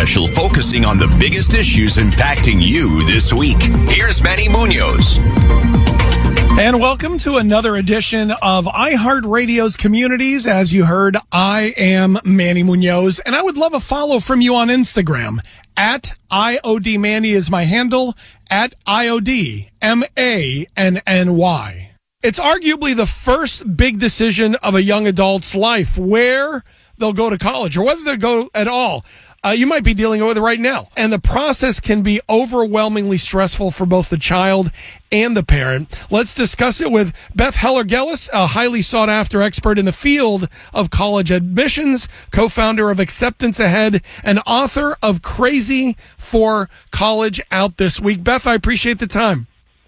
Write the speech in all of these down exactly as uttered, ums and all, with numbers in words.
special focusing on the biggest issues impacting you this week. Here's Manny Munoz. And welcome to another edition of iHeartRadio's Communities. As you heard, I am Manny Munoz, and I would love a follow from you on Instagram. At I O D Manny is my handle, at I O D M A N N Y. It's arguably the first big decision of a young adult's life, where they'll go to college or whether they'll go at all. Uh, you might be dealing with it right now. And the process can be overwhelmingly stressful for both the child and the parent. Let's discuss it with Beth Heller-Gellis, a highly sought-after expert in the field of college admissions, co-founder of Acceptance Ahead, and author of Crazy for College, out this week. Beth, I appreciate the time.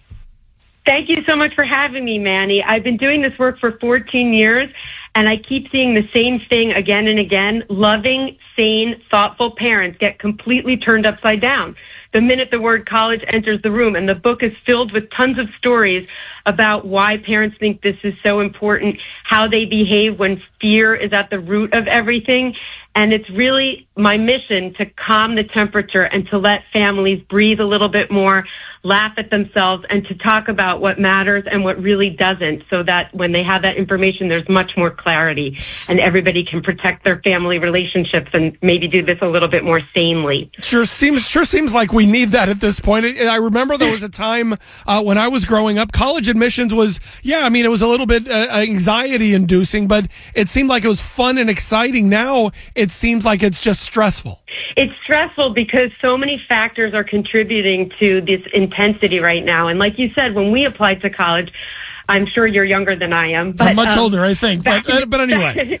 Thank you so much for having me, Manny. I've been doing this work for fourteen years, and I keep seeing the same thing again and again. Loving, sane, thoughtful parents get completely turned upside down the minute the word college enters the room. And the book is filled with tons of stories about why parents think this is so important, how they behave when fear is at the root of everything. And it's really my mission to calm the temperature and to let families breathe a little bit more, laugh at themselves, and to talk about what matters and what really doesn't, so that when they have that information, there's much more clarity and everybody can protect their family relationships and maybe do this a little bit more sanely. Sure seems sure seems like we need that at this point. I remember there was a time uh, when I was growing up, college admissions was, yeah, I mean, it was a little bit uh, anxiety-inducing, but it seemed like it was fun and exciting. Now it seems like it's just stressful. It's stressful because so many factors are contributing to this intensity right now. And like you said, when we applied to college, I'm sure you're younger than I am. But, I'm much um, older, I think. But, in, but anyway.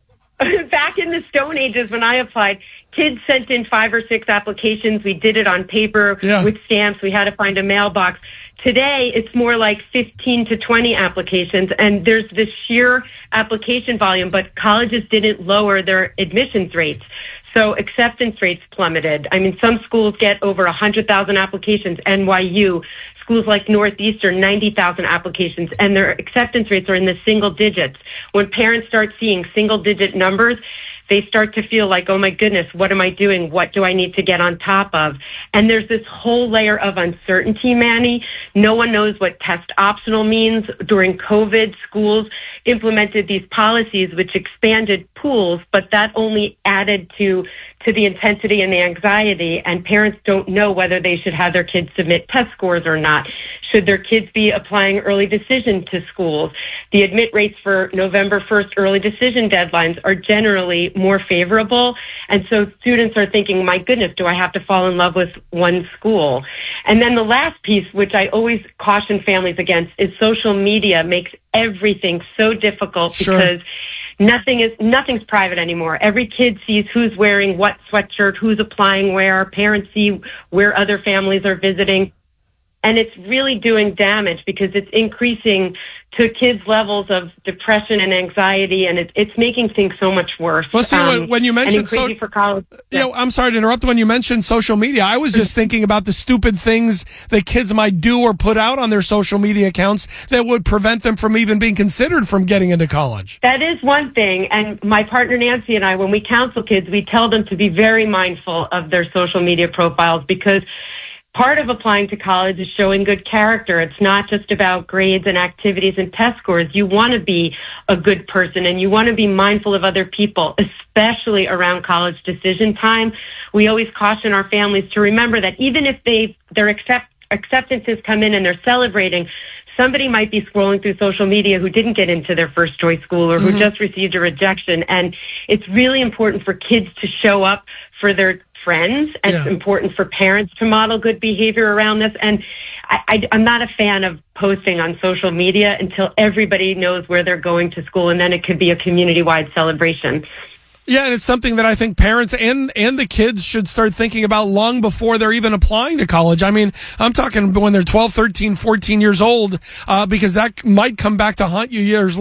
Back in the Stone Ages when I applied, kids sent in five or six applications. We did it on paper yeah. with stamps. We had to find a mailbox. Today, it's more like fifteen to twenty applications, and there's this sheer application volume, but colleges didn't lower their admissions rates. So acceptance rates plummeted. I mean, some schools get over one hundred thousand applications, N Y U, schools like Northeastern, ninety thousand applications, and their acceptance rates are in the single digits. When parents start seeing single-digit numbers, they start to feel like, oh my goodness, what am I doing? What do I need to get on top of? And there's this whole layer of uncertainty, Manny. No one knows what test optional means. During COVID, schools implemented these policies which expanded pools, but that only added to to the intensity and the anxiety, and parents don't know whether they should have their kids submit test scores or not. Should their kids be applying early decision to schools? The admit rates for November first early decision deadlines are generally more favorable, and so students are thinking, my goodness, do I have to fall in love with one school? And then the last piece, which I always caution families against, is social media makes everything so difficult Sure. because Nothing is nothing's private anymore. Every kid sees who's wearing what sweatshirt, who's applying where. Parents see where other families are visiting. And it's really doing damage because it's increasing to kids' levels of depression and anxiety, and it, it's making things so much worse. Well, see, um, when you mentioned so, for college, yeah. You know, I'm sorry to interrupt. When you mentioned social media, I was just thinking about the stupid things that kids might do or put out on their social media accounts that would prevent them from even being considered from getting into college. That is one thing. And my partner Nancy and I, when we counsel kids, we tell them to be very mindful of their social media profiles, because part of applying to college is showing good character. It's not just about grades and activities and test scores. You want to be a good person, and you want to be mindful of other people, especially around college decision time. We always caution our families to remember that even if they their accept, acceptances come in and they're celebrating, somebody might be scrolling through social media who didn't get into their first choice school or who mm-hmm. just received a rejection. And it's really important for kids to show up for their friends, and yeah. it's important for parents to model good behavior around this. And I, I, I'm not a fan of posting on social media until everybody knows where they're going to school, and then it could be a community-wide celebration. Yeah, and it's something that I think parents and, and the kids should start thinking about long before they're even applying to college. I mean, I'm talking when they're twelve, thirteen, fourteen years old, uh, because that might come back to haunt you years later.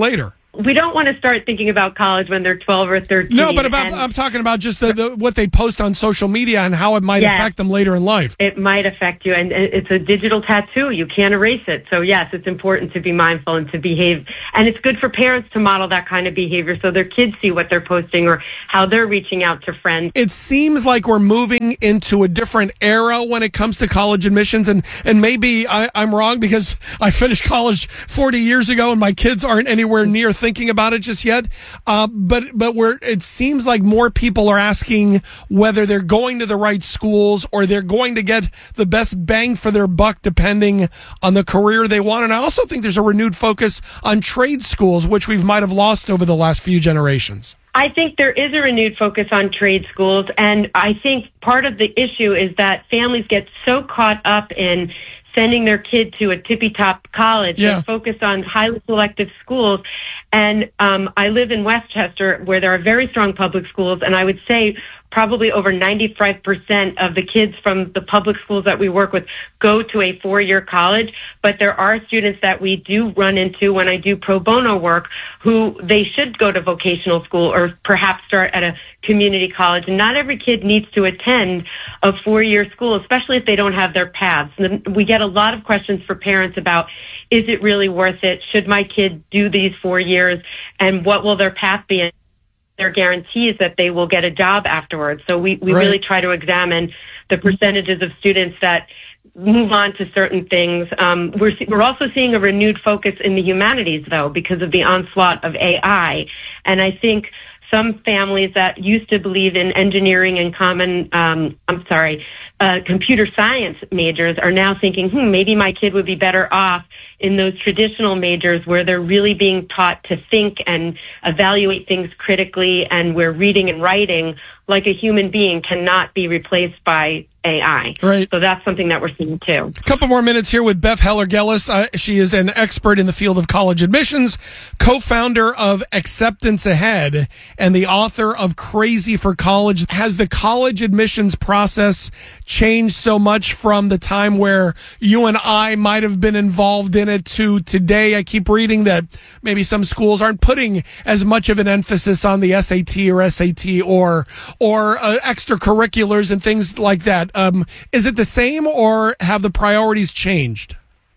We don't want to start thinking about college when they're twelve or thirteen. No, but about, and I'm talking about just the, the what they post on social media and how it might yes, affect them later in life. It might affect you, and it's a digital tattoo. You can't erase it. So, yes, it's important to be mindful and to behave. And it's good for parents to model that kind of behavior so their kids see what they're posting or how they're reaching out to friends. It seems like we're moving into a different era when it comes to college admissions, and, and maybe I, I'm wrong because I finished college forty years ago and my kids aren't anywhere near thinking about it just yet. Uh, but but we're, it seems like more people are asking whether they're going to the right schools or they're going to get the best bang for their buck depending on the career they want. And I also think there's a renewed focus on trade schools, which we might have lost over the last few generations. I think there is a renewed focus on trade schools, and I think part of the issue is that families get so caught up in sending their kid to a tippy-top college yeah. and focus on highly selective schools. And um, I live in Westchester, where there are very strong public schools, and I would say probably over ninety-five percent of the kids from the public schools that we work with go to a four-year college. But there are students that we do run into when I do pro bono work who they should go to vocational school or perhaps start at a community college. And not every kid needs to attend a four-year school, especially if they don't have their paths. And we get a lot of questions for parents about, is it really worth it? Should my kid do these four years? And what will their path be? Their guarantees that they will get a job afterwards. So we, we right. really try to examine the percentages of students that move on to certain things. Um, we're we're also seeing a renewed focus in the humanities, though, because of the onslaught of A I. And I think some families that used to believe in engineering and common, um, I'm sorry, uh, computer science majors are now thinking, hmm, maybe my kid would be better off in those traditional majors where they're really being taught to think and evaluate things critically, and where reading and writing like a human being cannot be replaced by A I. Right. So that's something that we're seeing too. A couple more minutes here with Beth Heller-Gellis. Uh, she is an expert in the field of college admissions, co-founder of Acceptance Ahead, and the author of Crazy for College. Has the college admissions process changed so much from the time where you and I might have been involved in it to today? I keep reading that maybe some schools aren't putting as much of an emphasis on the S A T or S A T or or uh, extracurriculars and things like that. Um, is it the same, or have the priorities changed?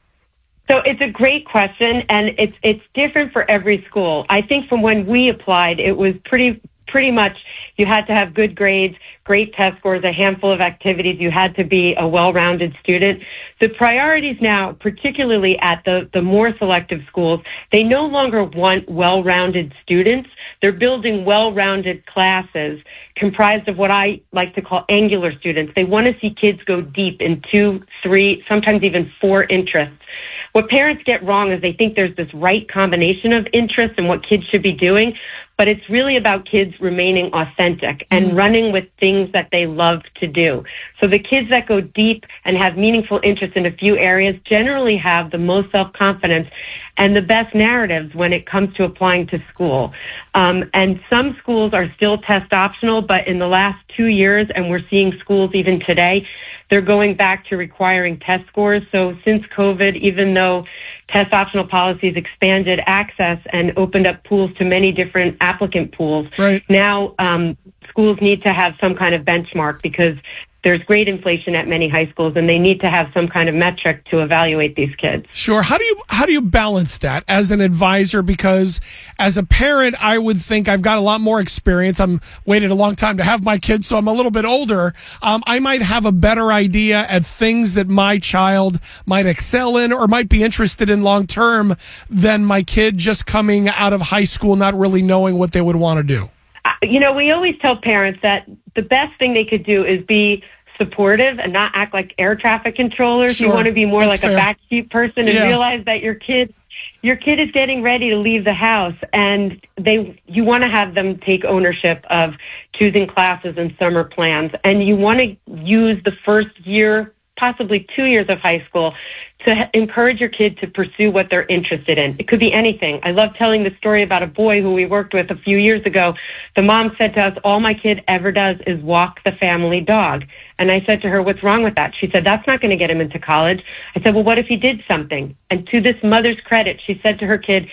So it's a great question, and it's it's different for every school. I think from when we applied, it was pretty pretty much you had to have good grades, great test scores, a handful of activities. You had to be a well-rounded student. The priorities now, particularly at the, the more selective schools, they no longer want well-rounded students. They're building well-rounded classes comprised of what I like to call angular students. They want to see kids go deep in two, three, sometimes even four interests. What parents get wrong is they think there's this right combination of interests and what kids should be doing, but it's really about kids remaining authentic and mm. running with things that they love to do. So the kids that go deep and have meaningful interest in a few areas generally have the most self-confidence and the best narratives when it comes to applying to school. Um, and some schools are still test optional, but in the last two years, and we're seeing schools even today, they're going back to requiring test scores. So since COVID, even though test optional policies expanded access and opened up pools to many different applicant pools, right. now um, schools need to have some kind of benchmark because there's grade inflation at many high schools, and they need to have some kind of metric to evaluate these kids. Sure. How do you how do you balance that as an advisor? Because as a parent, I would think I've got a lot more experience. I'm waited a long time to have my kids, so I'm a little bit older. Um, I might have a better idea at things that my child might excel in or might be interested in long term than my kid just coming out of high school, not really knowing what they would want to do. You know, we always tell parents that the best thing they could do is be supportive and not act like air traffic controllers. Sure. You want to be more That's like fair. a backseat person and Yeah. realize that your kid, your kid is getting ready to leave the house, and they, you want to have them take ownership of choosing classes and summer plans, and you want to use the first year, possibly two years of high school, to encourage your kid to pursue what they're interested in. It could be anything. I love telling the story about a boy who we worked with a few years ago. The mom said to us, all my kid ever does is walk the family dog. And I said to her, what's wrong with that? She said, that's not going to get him into college. I said, well, what if he did something? And to this mother's credit, she said to her kid,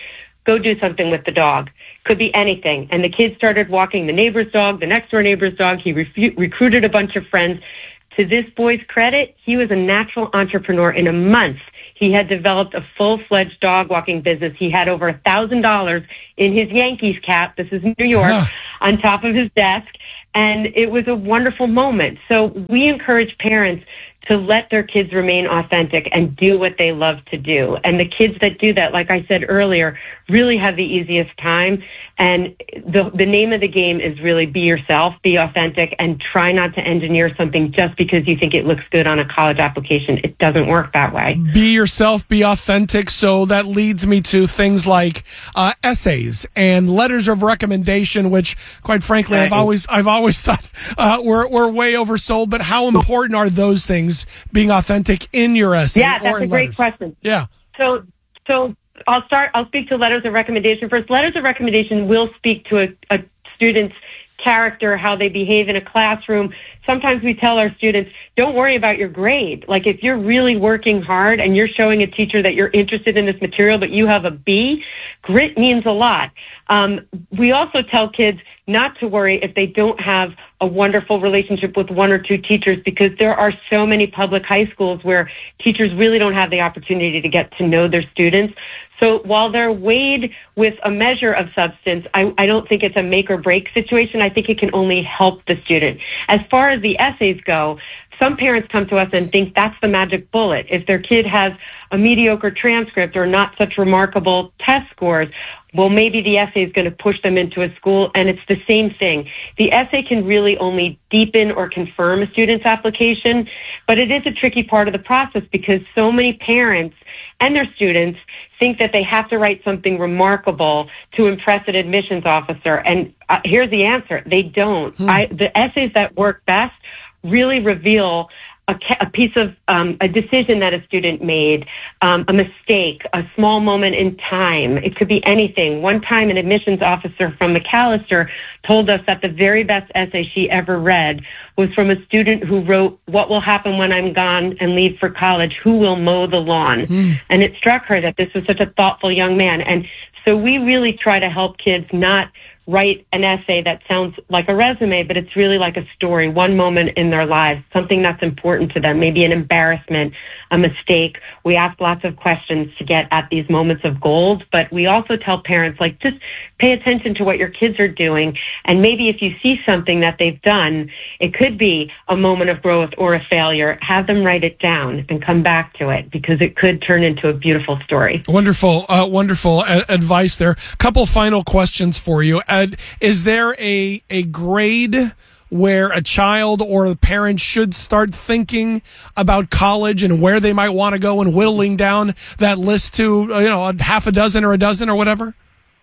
go do something with the dog. Could be anything. And the kid started walking the neighbor's dog, the next door neighbor's dog. He refu- recruited a bunch of friends. To this boy's credit, he was a natural entrepreneur. In a month, he had developed a full-fledged dog walking business. He had over a thousand dollars in his Yankees cap. This is New York, Huh. on top of his desk. And it was a wonderful moment. So we encourage parents to let their kids remain authentic and do what they love to do. And the kids that do that, like I said earlier, really have the easiest time. And the the name of the game is really be yourself, be authentic, and try not to engineer something just because you think it looks good on a college application. It doesn't work that way. Be yourself, be authentic. So that leads me to things like uh, essays and letters of recommendation, which, quite frankly, I've always I've always thought uh, were were way oversold. But how important are those things? Being authentic in your essay? Yeah, that's or in a great letters? question. Yeah. So, so I'll start. I'll speak to letters of recommendation first. Letters of recommendation will speak to a, a student's character, how they behave in a classroom. Sometimes we tell our students, don't worry about your grade. Like if you're really working hard and you're showing a teacher that you're interested in this material, but you have a B, grit means a lot. Um, we also tell kids not to worry if they don't have a wonderful relationship with one or two teachers, because there are so many public high schools where teachers really don't have the opportunity to get to know their students. So while they're weighed with a measure of substance, I, I don't think it's a make or break situation. I think it can only help the student. As far as the essays go, some parents come to us and think that's the magic bullet. If their kid has a mediocre transcript or not such remarkable test scores, well, maybe the essay is going to push them into a school, and it's the same thing. The essay can really only deepen or confirm a student's application, but it is a tricky part of the process because so many parents and their students think that they have to write something remarkable to impress an admissions officer. And uh, here's the answer. They don't. Hmm. I, the essays that work best really reveal a, a piece of um, a decision that a student made, um, a mistake, a small moment in time. It could be anything. One time an admissions officer from McAllister told us that the very best essay she ever read was from a student who wrote, "What will happen when I'm gone and leave for college? Who will mow the lawn?" Mm. And it struck her that this was such a thoughtful young man. And so we really try to help kids not write an essay that sounds like a resume, but it's really like a story, one moment in their lives, something that's important to them, maybe an embarrassment, a mistake. We ask lots of questions to get at these moments of gold, but we also tell parents, like, just pay attention to what your kids are doing, and maybe if you see something that they've done, it could be a moment of growth or a failure, have them write it down and come back to it, because it could turn into a beautiful story. Wonderful, uh, wonderful a- advice there. Couple final questions for you. Ed, is there a a grade where a child or a parent should start thinking about college and where they might want to go and whittling down that list to, you know, a half a dozen or a dozen or whatever?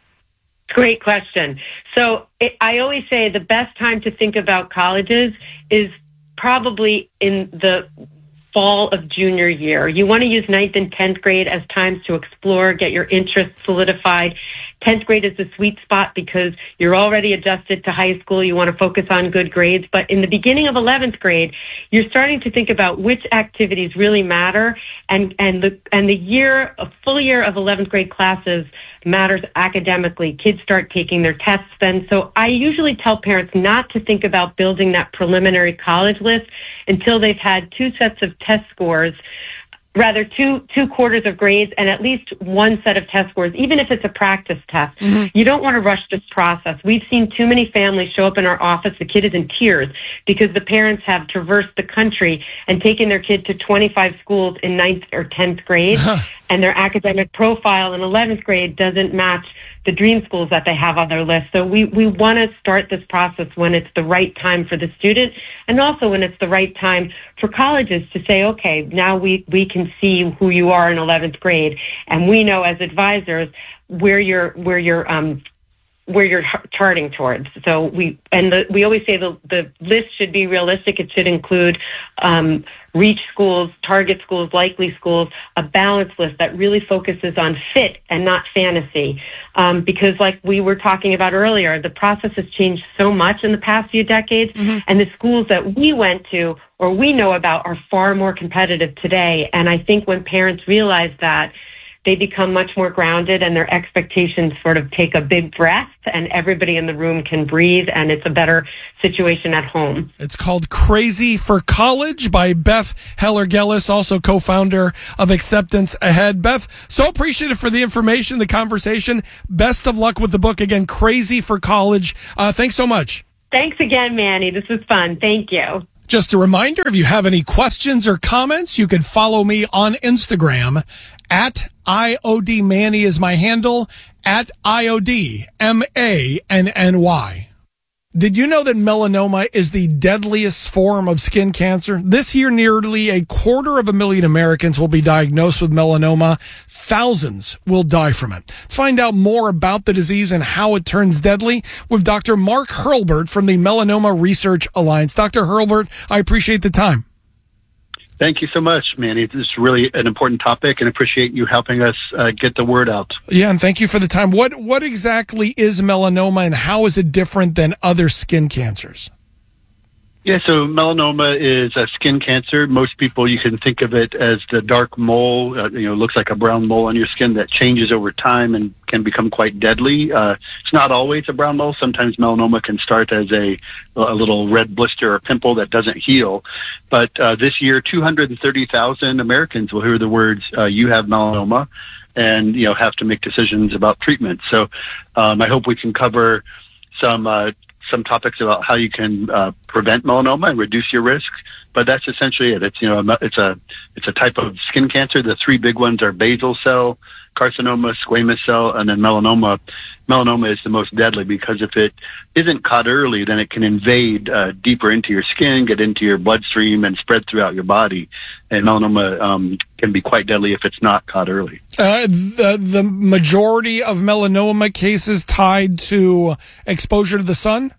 Great question. So it, I always say the best time to think about colleges is probably in the fall of junior year. You want to use ninth and tenth grade as times to explore, get your interests solidified. tenth grade is the sweet spot because you're already adjusted to high school. You want to focus on good grades. But in the beginning of eleventh grade, you're starting to think about which activities really matter. And, and the, and the year, a full year of eleventh grade classes matters academically. Kids start taking their tests then. So I usually tell parents not to think about building that preliminary college list until they've had two sets of test scores, rather two two quarters of grades and at least one set of test scores, even if it's a practice test. Mm-hmm. You don't want to rush this process. We've seen too many families show up in our office. The kid is in tears because the parents have traversed the country and taken their kid to twenty-five schools in ninth or tenth grade, and their academic profile in eleventh grade doesn't match the dream schools that they have on their list. So we, we want to start this process when it's the right time for the student, and also when it's the right time for colleges to say, okay, now we, we can see who you are in eleventh grade, and we know as advisors where you're, where you're, um, where you're charting towards. So we, and the, we always say the, the list should be realistic. It should include, um, reach schools, target schools, likely schools, a balanced list that really focuses on fit and not fantasy. Um, because like we were talking about earlier, the process has changed so much in the past few decades, mm-hmm. and the schools that we went to or we know about are far more competitive today. And I think when parents realize that, they become much more grounded and their expectations sort of take a big breath and everybody in the room can breathe and it's a better situation at home. It's called Crazy for College by Beth Heller-Gellis, also co-founder of Acceptance Ahead. Beth, so appreciative for the information, the conversation. Best of luck with the book. Again, Crazy for College. Uh, thanks so much. Thanks again, Manny. This was fun. Thank you. Just a reminder, if you have any questions or comments, you can follow me on Instagram. At I O D Manny is my handle, at I O D M A N N Y. Did you know that melanoma is the deadliest form of skin cancer? This year, nearly a quarter of a million Americans will be diagnosed with melanoma. Thousands will die from it. Let's find out more about the disease and how it turns deadly with Doctor Mark Hurlbert from the Melanoma Research Alliance. Doctor Hurlbert, I appreciate the time. Thank you so much, Manny. It's really an important topic and appreciate you helping us uh, get the word out. Yeah, and thank you for the time. What what exactly is melanoma and how is it different than other skin cancers? Yeah, so melanoma is a skin cancer. Most people, you can think of it as the dark mole, uh, you know, looks like a brown mole on your skin that changes over time and can become quite deadly. Uh, it's not always a brown mole. Sometimes melanoma can start as a, a little red blister or pimple that doesn't heal. But uh, this year, two hundred thirty thousand Americans will hear the words, uh, you have melanoma, and, you know, have to make decisions about treatment. So um, I hope we can cover some uh some topics about how you can uh, prevent melanoma and reduce your risk, but that's essentially it. It's, you know, it's a, it's a type of skin cancer. The three big ones are basal cell carcinoma, squamous cell, and then melanoma. Melanoma is the most deadly because if it isn't caught early, then it can invade uh, deeper into your skin, get into your bloodstream, and spread throughout your body. And melanoma um, can be quite deadly if it's not caught early. Uh, the the majority of melanoma cases tied to exposure to the sun?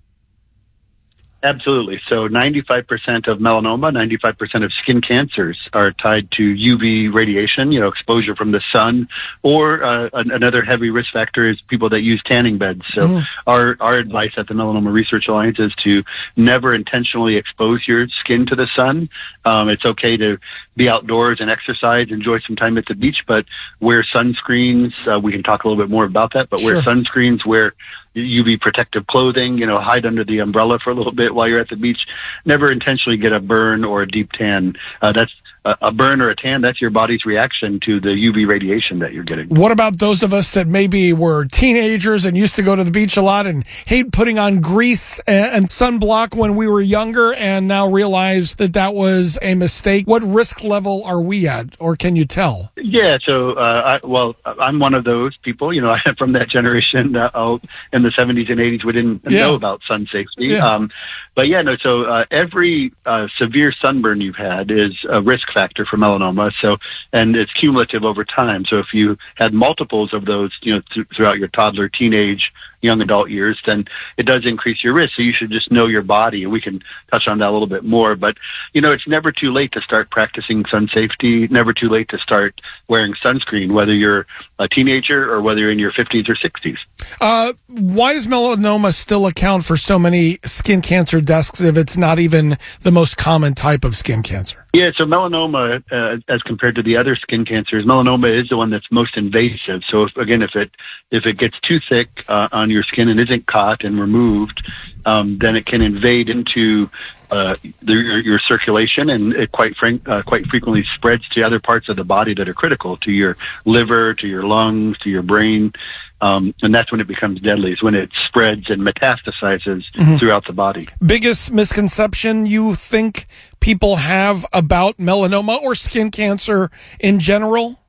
Absolutely. So ninety-five percent of melanoma, ninety-five percent of skin cancers are tied to U V radiation, you know, exposure from the sun, or uh, another heavy risk factor is people that use tanning beds. So mm. our, our advice at the Melanoma Research Alliance is to never intentionally expose your skin to the sun. Um, it's okay to be outdoors and exercise, enjoy some time at the beach, but wear sunscreens. Uh, we can talk a little bit more about that, but wear sure. sunscreens, wear U V protective clothing, you know, hide under the umbrella for a little bit while you're at the beach. Never intentionally get a burn or a deep tan. Uh, that's a, a burn or a tan. That's your body's reaction to the U V radiation that you're getting. What about those of us that maybe were teenagers and used to go to the beach a lot and hate putting on grease and, and sunblock when we were younger and now realize that that was a mistake? What risk level are we at, or can you tell? Yeah, so, uh, I, well, I'm one of those people, you know, I'm from that generation uh, in the seventies and eighties. We didn't yeah. know about sun safety. Yeah. Um, but yeah, no, so uh, every uh, severe sunburn you've had is a risk factor for melanoma. So, and it's cumulative over time. So if you had multiples of those, you know, th- throughout your toddler, teenage, young adult years, then it does increase your risk. So you should just know your body, and we can touch on that a little bit more. But, you know, it's never too late to start practicing sun safety, never too late to start wearing sunscreen, whether you're a teenager or whether you're in your fifties or sixties. Uh, why does melanoma still account for so many skin cancer deaths if it's not even the most common type of skin cancer? Yeah, so melanoma, uh, as compared to the other skin cancers, melanoma is the one that's most invasive. So if, again, if it if it gets too thick uh, on your skin and isn't caught and removed, um, then it can invade into uh, the, your, your circulation, and it quite frank, uh, quite frequently spreads to other parts of the body that are critical, to your liver, to your lungs, to your brain. Um, and that's when it becomes deadly, is when it spreads and metastasizes mm-hmm. throughout the body. Biggest misconception you think people have about melanoma or skin cancer in general?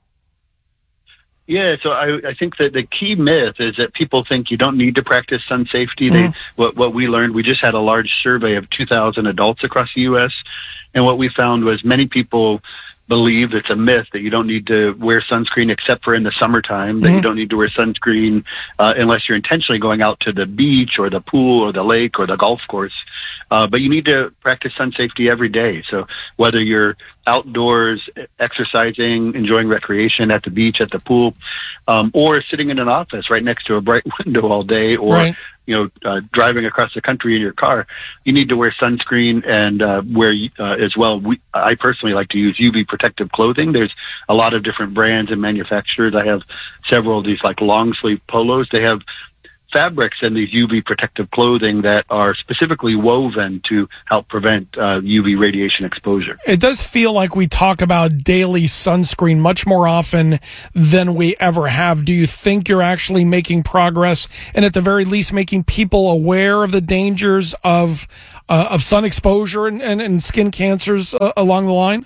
Yeah, so I, I think that the key myth is that people think you don't need to practice sun safety. Mm-hmm. They, what, what we learned, we just had a large survey of two thousand adults across the U S, and what we found was many people believe it's a myth that you don't need to wear sunscreen except for in the summertime, that mm-hmm. you don't need to wear sunscreen uh, unless you're intentionally going out to the beach or the pool or the lake or the golf course. Uh, but you need to practice sun safety every day. So whether you're outdoors, exercising, enjoying recreation at the beach, at the pool, um, or sitting in an office right next to a bright window all day, or Right. you know, uh, driving across the country in your car, you need to wear sunscreen and uh, wear uh, as well. We, I personally like to use U V protective clothing. There's a lot of different brands and manufacturers. I have several of these like long sleeve polos. They have fabrics in these U V protective clothing that are specifically woven to help prevent uh, U V radiation exposure. It does feel like we talk about daily sunscreen much more often than we ever have. Do you think you're actually making progress and at the very least making people aware of the dangers of uh, of sun exposure and, and, and skin cancers uh, along the line?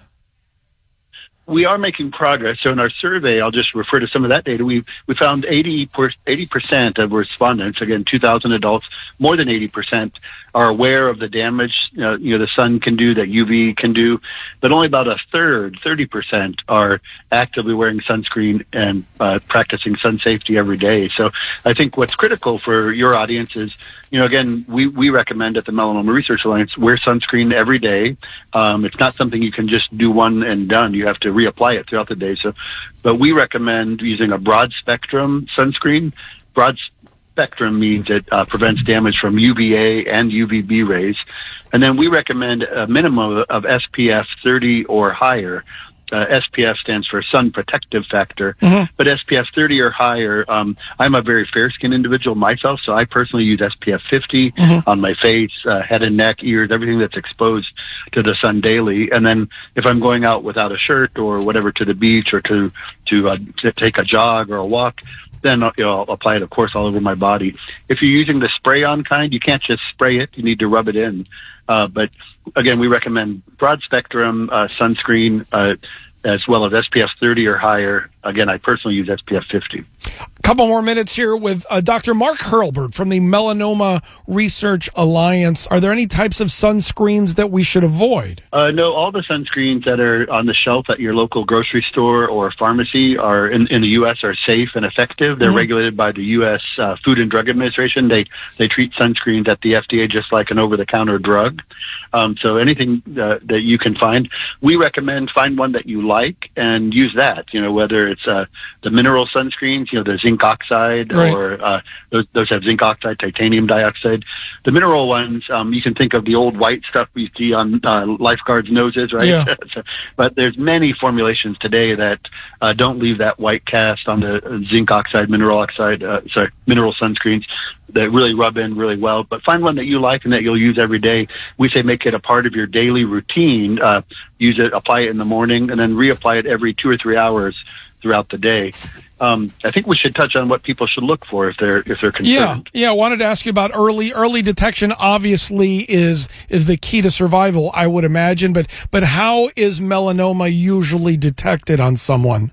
We are making progress. So in our survey, I'll just refer to some of that data. We we found eighty percent of respondents, again, two thousand adults, more than eighty percent are aware of the damage uh, you know the sun can do, that U V can do, but only about a third, thirty percent, are actively wearing sunscreen and uh, practicing sun safety every day. So I think what's critical for your audience is, you know, again, we, we recommend at the Melanoma Research Alliance, wear sunscreen every day. Um, it's not something you can just do one and done. You have to reapply it throughout the day. So, but we recommend using a broad spectrum sunscreen. Broad spectrum means it uh, prevents damage from U V A and U V B rays. And then we recommend a minimum of S P F thirty or higher. Uh, S P F stands for sun protective factor, mm-hmm. but S P F thirty or higher. Um, I'm a very fair skinned individual myself, so I personally use S P F fifty mm-hmm. on my face, uh, head and neck, ears, everything that's exposed to the sun daily. And then if I'm going out without a shirt or whatever to the beach or to to, uh, to take a jog or a walk, then you know, I'll apply it, of course, all over my body. If you're using the spray-on kind, you can't just spray it. You need to rub it in. Uh, but again, we recommend broad spectrum uh, sunscreen uh, as well as S P F thirty or higher. Again, I personally use S P F fifty. A couple more minutes here with uh, Doctor Mark Hurlburt from the Melanoma Research Alliance. Are there any types of sunscreens that we should avoid? Uh, no, all the sunscreens that are on the shelf at your local grocery store or pharmacy are in, in the U S are safe and effective. They're mm-hmm. regulated by the U S Uh, Food and Drug Administration. They they treat sunscreens at the F D A just like an over-the-counter drug. Um, so anything uh, that you can find, we recommend find one that you like and use that. You know, whether it's uh, the mineral sunscreens, you know, the zinc oxide, right. or uh, those, those have zinc oxide, titanium dioxide. The mineral ones, um, you can think of the old white stuff we see on uh, lifeguards' noses, right? Yeah. so, but there's many formulations today that uh, don't leave that white cast on the zinc oxide, mineral oxide, uh, sorry, mineral sunscreens that really rub in really well. But find one that you like and that you'll use every day. We say make it a part of your daily routine. Uh, use it, apply it in the morning, and then reapply it every two or three hours throughout the day. Um, I think we should touch on what people should look for if they're if they're concerned. Yeah, yeah. I wanted to ask you about early early detection. Obviously, is is the key to survival, I would imagine. But but how is melanoma usually detected on someone?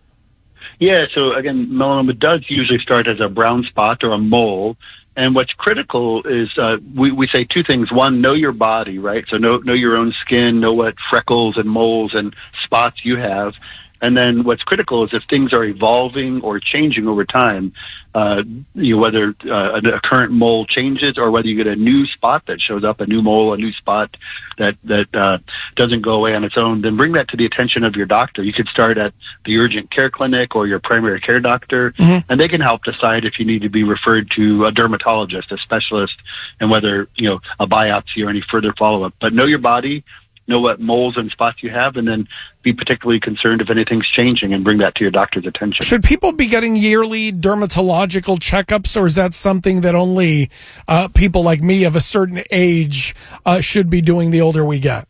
Yeah, so again, melanoma does usually start as a brown spot or a mole. And what's critical is uh, we, we say two things. One, know your body, right? So know, know your own skin, know what freckles and moles and spots you have. And then what's critical is if things are evolving or changing over time, uh, you know, whether uh, a, a current mole changes or whether you get a new spot that shows up, a new mole, a new spot that, that uh, doesn't go away on its own, then bring that to the attention of your doctor. You could start at the urgent care clinic or your primary care doctor, mm-hmm. and they can help decide if you need to be referred to a dermatologist, a specialist, and whether, you know, a biopsy or any further follow-up. But know your body, know what moles and spots you have, and then be particularly concerned if anything's changing and bring that to your doctor's attention. Should people be getting yearly dermatological checkups, or is that something that only uh, people like me of a certain age uh, should be doing the older we get?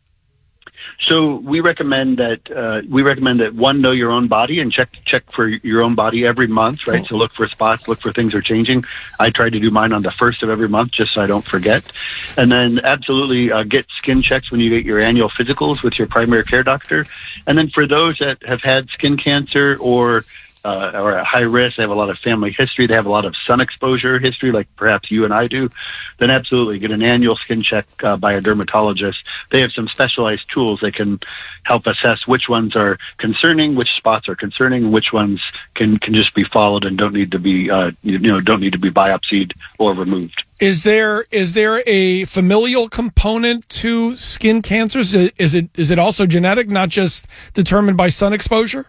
So we recommend that uh, we recommend that one, know your own body and check check for your own body every month, right? So look for spots, look for things are changing. I try to do mine on the first of every month just so I don't forget. And then absolutely uh, get skin checks when you get your annual physicals with your primary care doctor. And then for those that have had skin cancer or uh, are at high risk, they have a lot of family history, they have a lot of sun exposure history, like perhaps you and I do, then absolutely get an annual skin check uh, by a dermatologist. They have some specialized tools that can help assess which ones are concerning, which spots are concerning, and which ones can, can just be followed and don't need to be, uh, you know, don't need to be biopsied or removed. Is there is there a familial component to skin cancers? Is it is it also genetic, not just determined by sun exposure?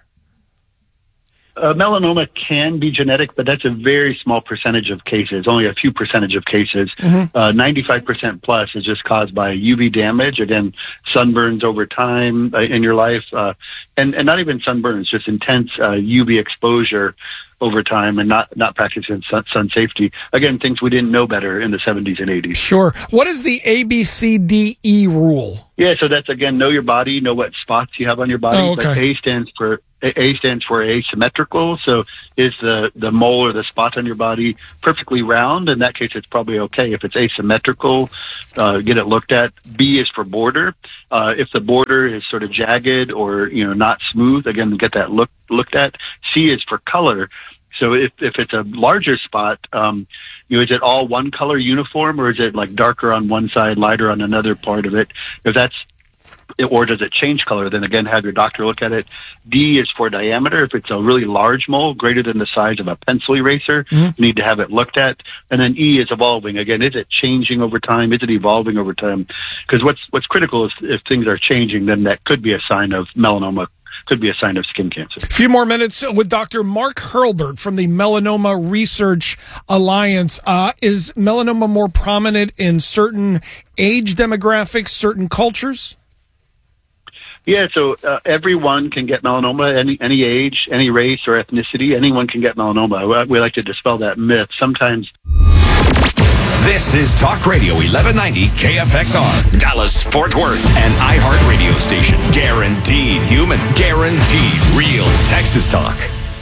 Uh, melanoma can be genetic, but that's a very small percentage of cases, only a few percentage of cases. Mm-hmm. Uh, ninety-five percent plus is just caused by U V damage, again, sunburns over time uh, in your life, uh, and, and not even sunburns, just intense uh, U V exposure over time and not, not practicing sun, sun safety. Again, things we didn't know better in the seventies and eighties. Sure. What is the A B C D E rule? Yeah, so that's, again, know your body, know what spots you have on your body. Oh, okay. Like A stands for A stands for asymmetrical. So is the, the mole or the spot on your body perfectly round? In that case, it's probably okay. If it's asymmetrical, uh, get it looked at. B is for border. Uh, if the border is sort of jagged or, you know, not smooth, again, get that look, looked at. C is for color. So if, if it's a larger spot, um, you know, is it all one color uniform, or is it like darker on one side, lighter on another part of it? If that's, or does it change color? Then again, have your doctor look at it. D is for diameter. If it's a really large mole, greater than the size of a pencil eraser, mm-hmm. you need to have it looked at. And then E is evolving. Again, is it changing over time? Is it evolving over time? Because what's what's critical is if things are changing, then that could be a sign of melanoma. Could be a sign of skin cancer. A few more minutes with Doctor Mark Hurlbert from the Melanoma Research Alliance. Uh, is melanoma more prominent in certain age demographics, certain cultures? Yeah, so uh, everyone can get melanoma, any any age, any race or ethnicity. Anyone can get melanoma. We like to dispel that myth. Sometimes. This is Talk Radio eleven ninety K F X R, Dallas, Fort Worth, an iHeart radio station. Guaranteed human, guaranteed real Texas talk.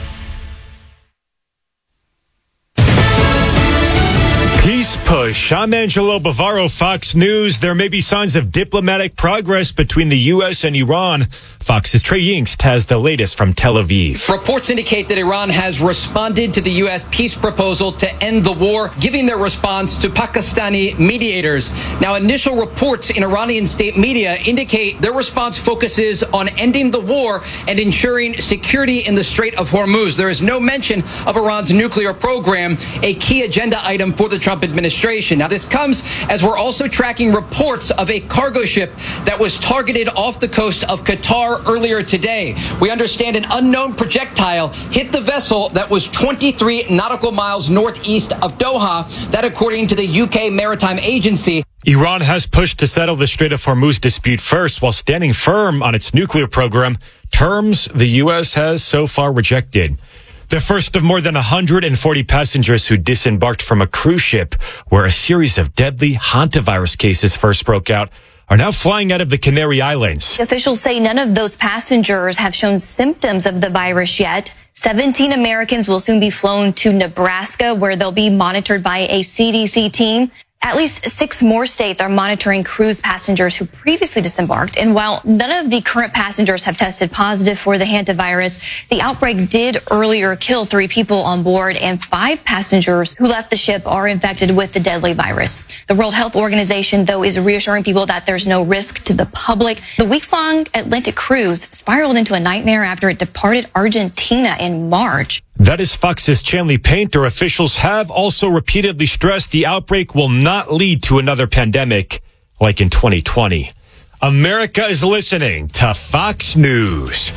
Peace push. I'm Angelo Bavaro, Fox News. There may be signs of diplomatic progress between the U S and Iran. Fox's Trey Yingst has the latest from Tel Aviv. Reports indicate that Iran has responded to the U S peace proposal to end the war, giving their response to Pakistani mediators. Now, initial reports in Iranian state media indicate their response focuses on ending the war and ensuring security in the Strait of Hormuz. There is no mention of Iran's nuclear program, a key agenda item for the Trump administration. Now, this comes as we're also tracking reports of a cargo ship that was targeted off the coast of Qatar earlier today. We understand an unknown projectile hit the vessel that was twenty-three nautical miles northeast of Doha. That, according to the U K Maritime Agency. Iran has pushed to settle the Strait of Hormuz dispute first while standing firm on its nuclear program, terms the U S has so far rejected. The first of more than one hundred forty passengers who disembarked from a cruise ship where a series of deadly hantavirus cases first broke out are now flying out of the Canary Islands. Officials say none of those passengers have shown symptoms of the virus yet. seventeen Americans will soon be flown to Nebraska, where they'll be monitored by a C D C team. At least six more states are monitoring cruise passengers who previously disembarked. And while none of the current passengers have tested positive for the hantavirus, the outbreak did earlier kill three people on board, and five passengers who left the ship are infected with the deadly virus. The World Health Organization, though, is reassuring people that there's no risk to the public. The weeks-long Atlantic cruise spiraled into a nightmare after it departed Argentina in March. That is Fox's Chanley Painter. Officials have also repeatedly stressed the outbreak will not lead to another pandemic like in twenty twenty. America is listening to Fox News.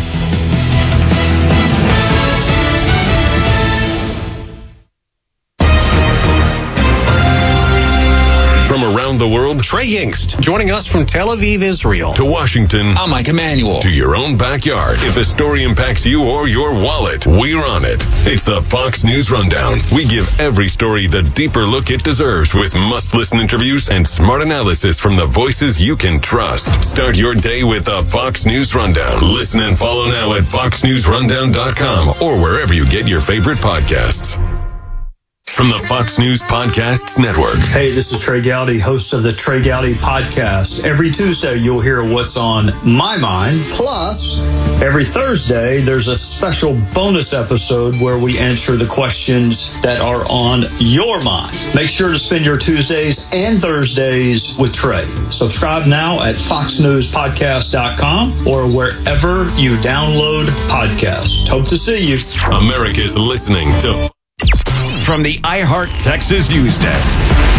From around the world, Trey Yingst, joining us from Tel Aviv, Israel. To Washington, I'm Mike Emanuel. To your own backyard. If a story impacts you or your wallet, we're on it. It's the Fox News Rundown. We give every story the deeper look it deserves with must-listen interviews and smart analysis from the voices you can trust. Start your day with the Fox News Rundown. Listen and follow now at fox news rundown dot com or wherever you get your favorite podcasts. From the Fox News Podcasts Network. Hey, this is Trey Gowdy, host of the Trey Gowdy Podcast. Every Tuesday, you'll hear what's on my mind. Plus, every Thursday, there's a special bonus episode where we answer the questions that are on your mind. Make sure to spend your Tuesdays and Thursdays with Trey. Subscribe now at fox news podcast dot com or wherever you download podcasts. Hope to see you. America's listening to... From the iHeart Texas News Desk.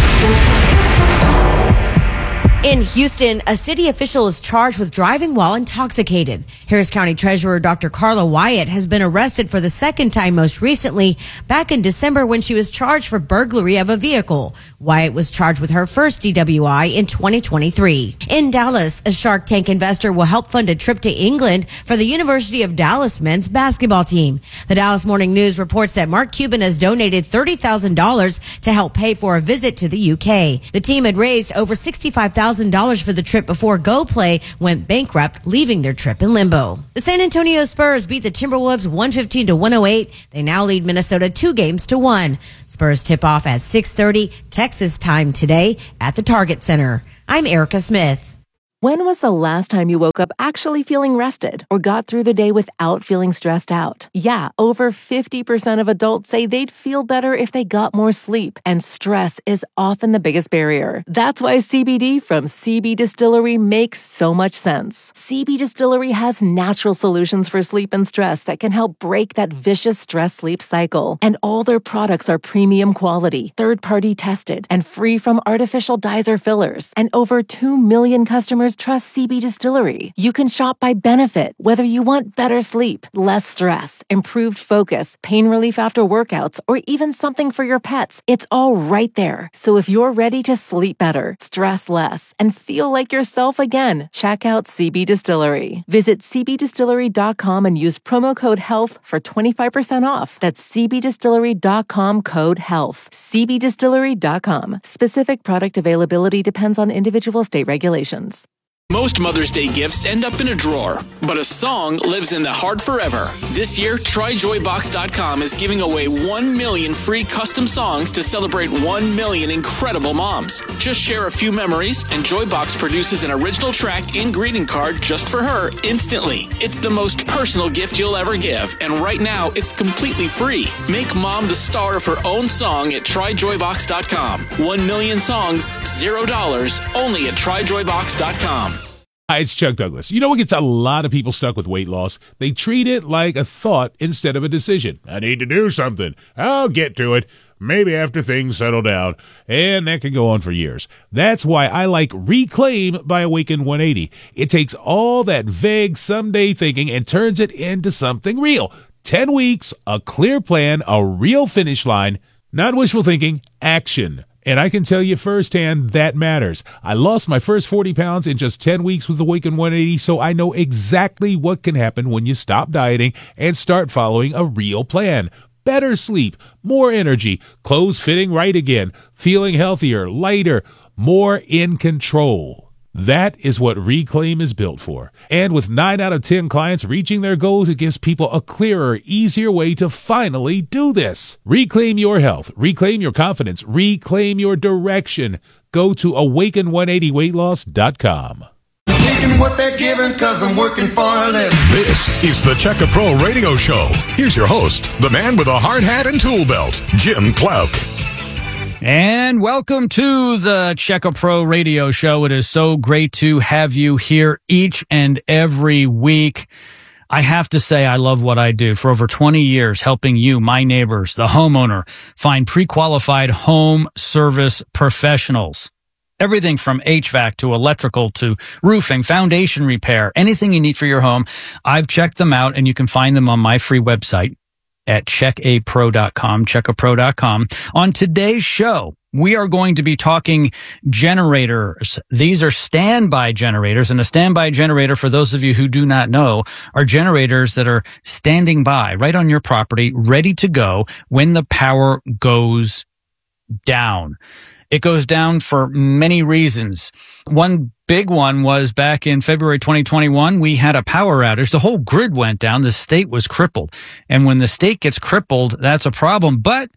In Houston, a city official is charged with driving while intoxicated. Harris County Treasurer Doctor Carla Wyatt has been arrested for the second time most recently, back in December when she was charged for burglary of a vehicle. Wyatt was charged with her first D W I in twenty twenty-three. In Dallas, a Shark Tank investor will help fund a trip to England for the University of Dallas men's basketball team. The Dallas Morning News reports that Mark Cuban has donated thirty thousand dollars to help pay for a visit to the U K. The team had raised over sixty-five thousand dollars for the trip before GoPlay went bankrupt, leaving their trip in limbo. The San Antonio Spurs beat the Timberwolves one fifteen to one oh eight. They now lead Minnesota two games to one. Spurs tip off at six thirty Texas time today at the Target Center. I'm Erica Smith. When was the last time you woke up actually feeling rested or got through the day without feeling stressed out? Yeah, over fifty percent of adults say they'd feel better if they got more sleep, and stress is often the biggest barrier. That's why C B D from C B Distillery makes so much sense. C B Distillery has natural solutions for sleep and stress that can help break that vicious stress-sleep cycle. And all their products are premium quality, third-party tested, and free from artificial dyes or fillers. And over two million customers trust C B Distillery. You can shop by benefit, whether you want better sleep, less stress, improved focus, pain relief after workouts, or even something for your pets. It's all right there. So if you're ready to sleep better, stress less, and feel like yourself again, check out C B Distillery. Visit c b distillery dot com and use promo code HEALTH for twenty-five percent off. That's c b distillery dot com code HEALTH. c b distillery dot com. Specific product availability depends on individual state regulations. Most Mother's Day gifts end up in a drawer, but a song lives in the heart forever. This year, try joy box dot com is giving away one million free custom songs to celebrate one million incredible moms. Just share a few memories, and Joybox produces an original track and greeting card just for her instantly. It's the most personal gift you'll ever give, and right now, it's completely free. Make mom the star of her own song at try joy box dot com. One million songs, zero dollars, only at try joy box dot com. Hi, it's Chuck Douglas. You know what gets a lot of people stuck with weight loss? They treat it like a thought instead of a decision. I need to do something. I'll get to it. Maybe after things settle down. And that can go on for years. That's why I like Reclaim by Awaken one eighty. It takes all that vague someday thinking and turns it into something real. Ten weeks, a clear plan, a real finish line. Not wishful thinking, action. And I can tell you firsthand, that matters. I lost my first forty pounds in just ten weeks with Awaken one eighty, so I know exactly what can happen when you stop dieting and start following a real plan. Better sleep, more energy, clothes fitting right again, feeling healthier, lighter, more in control. That is what Reclaim is built for. And with nine out of ten clients reaching their goals, it gives people a clearer, easier way to finally do this. Reclaim your health. Reclaim your confidence. Reclaim your direction. Go to awaken one eighty weight loss dot com. Taking what they're giving because I'm working for a living. This is the Check a Pro Radio Show. Here's your host, the man with a hard hat and tool belt, Jim Clark. And welcome to the Check a Pro Radio Show. It is so great to have you here each and every week. I have to say I love what I do. For over twenty years, helping you, my neighbors, the homeowner, find pre-qualified home service professionals. Everything from H V A C to electrical to roofing, foundation repair, anything you need for your home. I've checked them out, and you can find them on my free website at check a pro dot com, check a pro dot com. On today's show, we are going to be talking generators. These are standby generators, and a standby generator, for those of you who do not know, are generators that are standing by right on your property, ready to go when the power goes down. It goes down for many reasons. One big one was back in February twenty twenty-one, we had a power outage. The whole grid went down. The state was crippled. And when the state gets crippled, that's a problem. But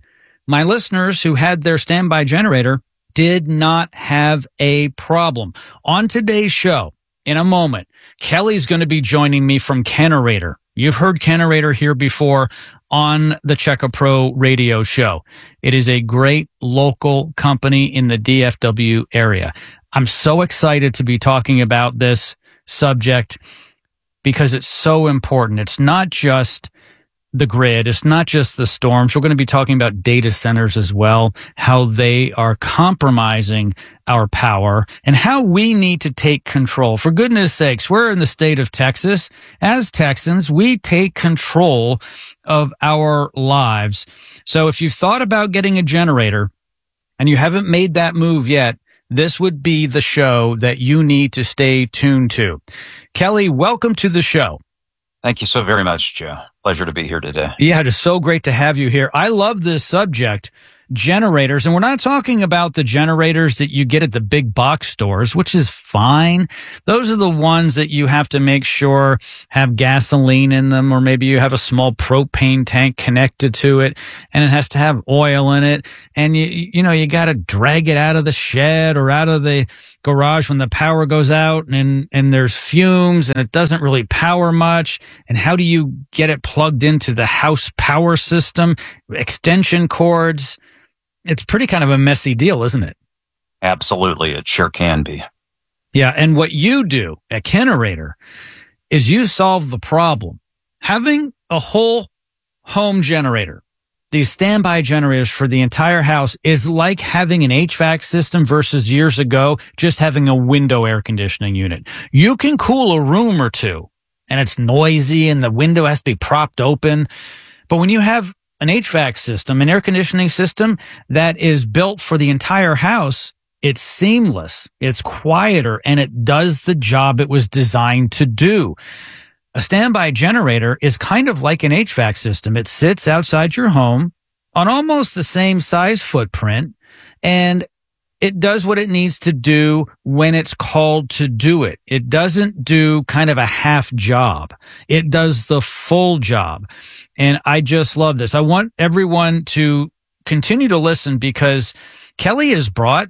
my listeners who had their standby generator did not have a problem. On today's show, in a moment, Kelly's going to be joining me from Kenerator. You've heard Kenerator here before on the Checka Pro radio show. It is a great local company in the D F W area. I'm so excited to be talking about this subject because it's so important. It's not just the grid. It's not just the storms. We're going to be talking about data centers as well, how they are compromising our power and how we need to take control. For goodness sakes, we're in the state of Texas. As Texans, we take control of our lives. So if you've thought about getting a generator and you haven't made that move yet, this would be the show that you need to stay tuned to. Kelly, welcome to the show. Thank you so very much, Joe. Pleasure to be here today. Yeah, it is so great to have you here. I love this subject, generators, and we're not talking about the generators that you get at the big box stores, which is fine. Those are the ones that you have to make sure have gasoline in them, or maybe you have a small propane tank connected to it, and it has to have oil in it, and you you know you got to drag it out of the shed or out of the garage when the power goes out, and and there's fumes and it doesn't really power much. And how do you get it plugged into the house power system? Extension cords. It's pretty kind of a messy deal, isn't it? Absolutely. It sure can be. Yeah. And what you do at Kenerator is you solve the problem. Having a whole home generator, these standby generators for the entire house, is like having an H V A C system versus years ago just having a window air conditioning unit. You can cool a room or two and it's noisy and the window has to be propped open. But when you have an H V A C system, an air conditioning system that is built for the entire house, it's seamless, it's quieter, and it does the job it was designed to do. A standby generator is kind of like an H V A C system. It sits outside your home on almost the same size footprint, and it does what it needs to do when it's called to do it. It doesn't do kind of a half job. It does the full job. And I just love this. I want everyone to continue to listen because Kelly has brought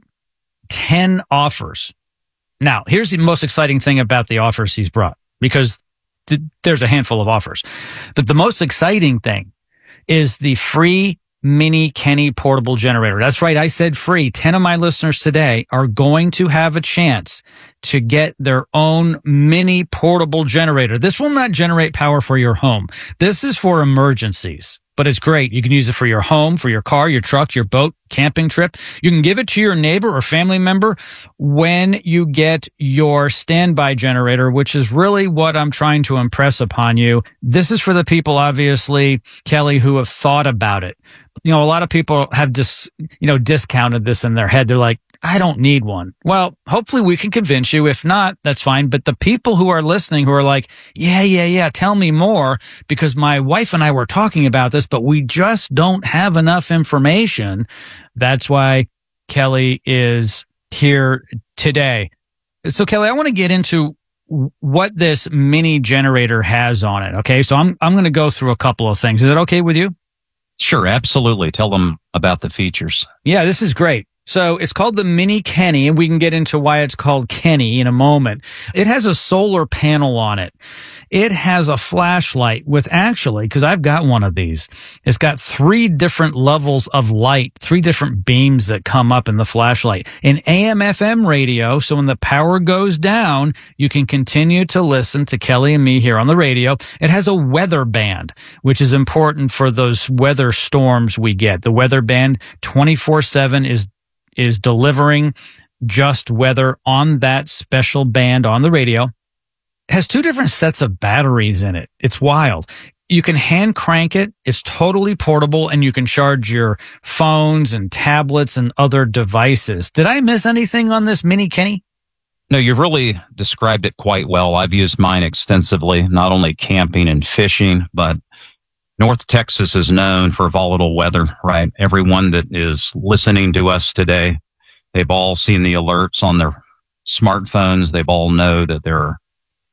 ten offers. Now, here's the most exciting thing about the offers he's brought, because th- there's a handful of offers. But the most exciting thing is the free Mini Kenny portable generator. That's right. I said free. ten of my listeners today are going to have a chance to get their own mini portable generator. This will not generate power for your home. This is for emergencies, but it's great. You can use it for your home, for your car, your truck, your boat, camping trip. You can give it to your neighbor or family member when you get your standby generator, which is really what I'm trying to impress upon you. This is for the people, obviously, Kelly, who have thought about it. You know, a lot of people have dis, you know, discounted this in their head. They're like, I don't need one. Well, hopefully we can convince you. If not, that's fine. But the people who are listening who are like, yeah, yeah, yeah, tell me more, because my wife and I were talking about this, but we just don't have enough information. That's why Kelly is here today. So Kelly, I want to get into what this mini generator has on it. Okay. So I'm, I'm going to go through a couple of things. Is it okay with you? Sure, absolutely. Tell them about the features. Yeah, this is great. So it's called the Mini Kenny, and we can get into why it's called Kenny in a moment. It has a solar panel on it. It has a flashlight with actually, because I've got one of these, it's got three different levels of light, three different beams that come up in the flashlight. An A M F M radio, so when the power goes down, you can continue to listen to Kelly and me here on the radio. It has a weather band, which is important for those weather storms we get. The weather band twenty-four seven is is delivering just weather on that special band on the radio. It has two different sets of batteries in it. It's wild. You can hand crank it. It's totally portable, and you can charge your phones and tablets and other devices. Did I miss anything on this Mini Kenny? No, you've really described it quite well. I've used mine extensively, not only camping and fishing, but North Texas is known for volatile weather, right? Everyone that is listening to us today, they've all seen the alerts on their smartphones. They've all know that there are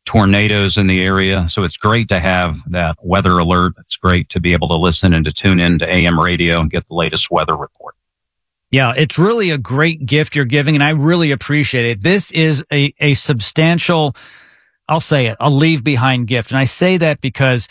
tornadoes in the area. So it's great to have that weather alert. It's great to be able to listen and to tune in to A M radio and get the latest weather report. Yeah, it's really a great gift you're giving, and I really appreciate it. This is a, a substantial, I'll say it, a leave-behind gift. And I say that because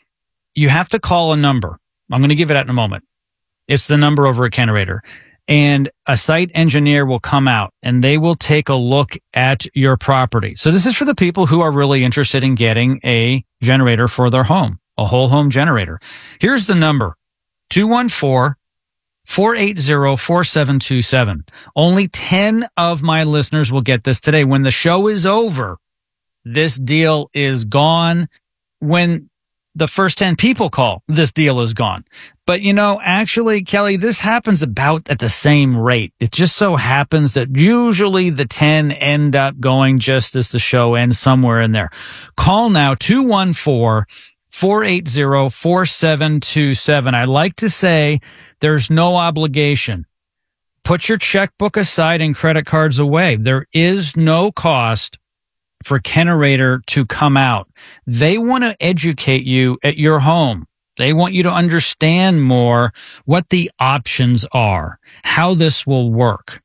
you have to call a number. I'm going to give it out in a moment. It's the number over at Kenerator. And a site engineer will come out, and they will take a look at your property. So this is for the people who are really interested in getting a generator for their home, a whole home generator. Here's the number, two one four, four eight zero, four seven two seven. Only ten of my listeners will get this today. When the show is over, this deal is gone. When the first ten people call, this deal is gone. But, you know, actually, Kelly, this happens about at the same rate. It just so happens that usually the ten end up going just as the show ends, somewhere in there. Call now, two one four, four eight zero, four seven two seven. I like to say there's no obligation. Put your checkbook aside and credit cards away. There is no cost for Kenerator to come out. They want to educate you at your home. They want you to understand more what the options are, how this will work.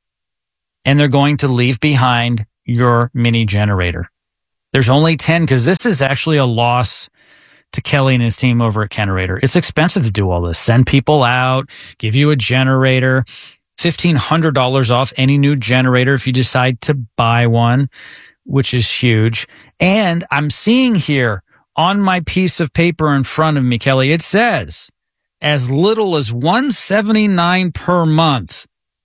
And they're going to leave behind your mini generator. There's only ten, because this is actually a loss to Kelly and his team over at Kenerator. It's expensive to do all this. Send people out, give you a generator, fifteen hundred dollars off any new generator if you decide to buy one, which is huge. And I'm seeing here on my piece of paper in front of me, Kelly, it says as little as one hundred seventy-nine dollars per month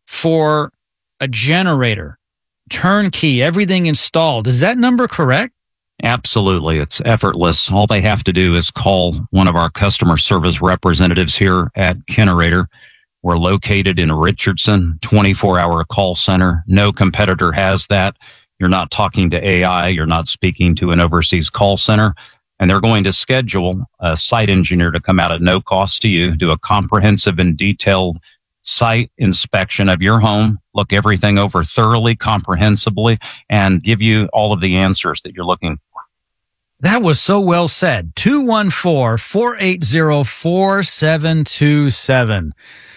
for a generator, turnkey, everything installed. Is that number correct? Absolutely. It's effortless. All they have to do is call one of our customer service representatives here at Kenerator. We're located in Richardson, twenty-four hour call center. No competitor has that. You're not talking to A I. You're not speaking to an overseas call center. And they're going to schedule a site engineer to come out at no cost to you, do a comprehensive and detailed site inspection of your home, look everything over thoroughly, comprehensively, and give you all of the answers that you're looking for. That was so well said. two one four, four eight zero, four seven two seven.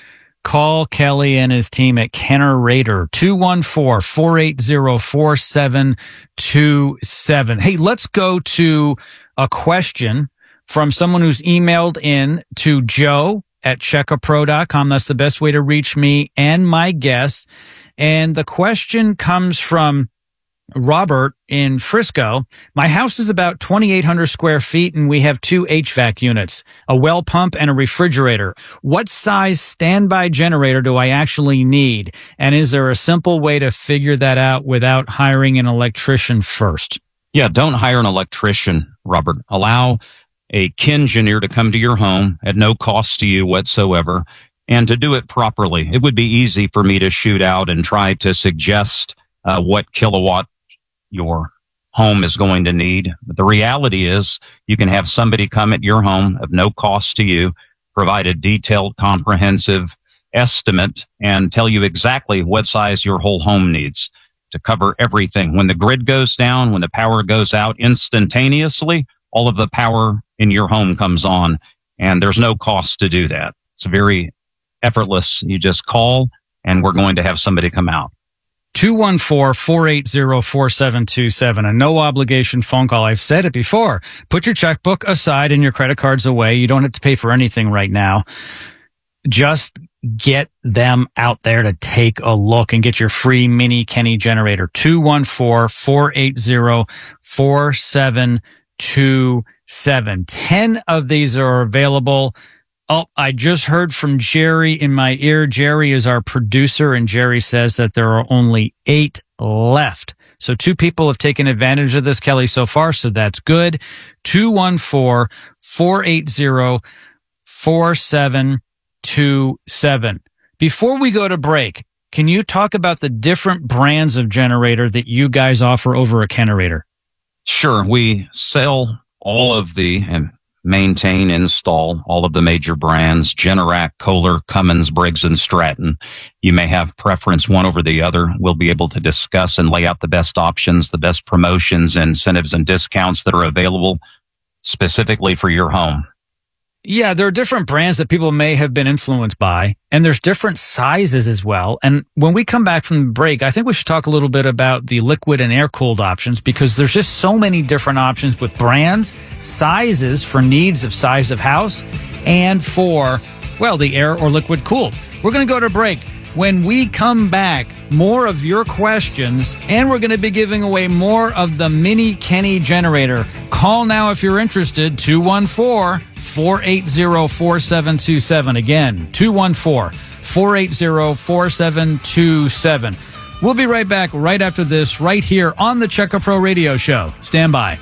Call Kelly and his team at Kenerator, two one four, four eight zero, four seven two seven. Hey, let's go to a question from someone who's emailed in to Joe at checka pro dot com. That's the best way to reach me and my guests. And the question comes from Robert in Frisco. My house is about twenty-eight hundred square feet, and we have two H V A C units, a well pump and a refrigerator. What size standby generator do I actually need? And is there a simple way to figure that out without hiring an electrician first? Yeah, don't hire an electrician, Robert. Allow a Kengineer to come to your home at no cost to you whatsoever, and to do it properly. It would be easy for me to shoot out and try to suggest uh, what kilowatt your home is going to need. But the reality is you can have somebody come at your home at no cost to you, provide a detailed, comprehensive estimate, and tell you exactly what size your whole home needs to cover everything. When the grid goes down, when the power goes out instantaneously, all of the power in your home comes on, and there's no cost to do that. It's very effortless. You just call, and we're going to have somebody come out. two one four, four eight zero, four seven two seven. A no obligation phone call. I've said it before. Put your checkbook aside and your credit cards away. You don't have to pay for anything right now. Just get them out there to take a look and get your free mini Kenny generator. two one four, four eight zero, four seven two seven. ten of these are available. Oh, I just heard from Jerry in my ear. Jerry is our producer, and Jerry says that there are only eight left. So two people have taken advantage of this, Kelly, so far, so that's good. two one four, four eight zero, four seven two seven. Before we go to break, can you talk about the different brands of generator that you guys offer over at Kenerator? Sure. We sell all of the, and maintain, install all of the major brands, Generac, Kohler, Cummins, Briggs, and Stratton. You may have preference one over the other. We'll be able to discuss and lay out the best options, the best promotions, incentives, and discounts that are available specifically for your home. Yeah, there are different brands that people may have been influenced by, and there's different sizes as well. And when we come back from the break, I think we should talk a little bit about the liquid and air-cooled options, because there's just so many different options with brands, sizes for needs of size of house, and for, well, the air or liquid cooled. We're going to go to break. When we come back, more of your questions, and we're going to be giving away more of the Mini Kenny generator. Call now if you're interested, two one four, four eight zero, four seven two seven. Again, two one four, four eight zero, four seven two seven. We'll be right back right after this, right here on the Checka Pro Radio Show. Stand by.